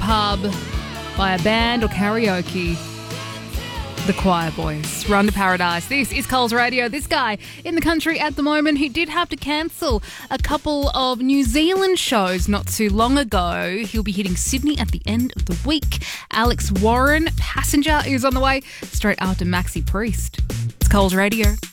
pub, by a band or karaoke. The Choir Boys, Run to Paradise. This is Coles Radio. This guy in the country at the moment, he did have to cancel a couple of New Zealand shows not too long ago. He'll be hitting Sydney at the end of the week. Alex Warren, Passenger, is on the way straight after Maxi Priest. It's Coles Radio.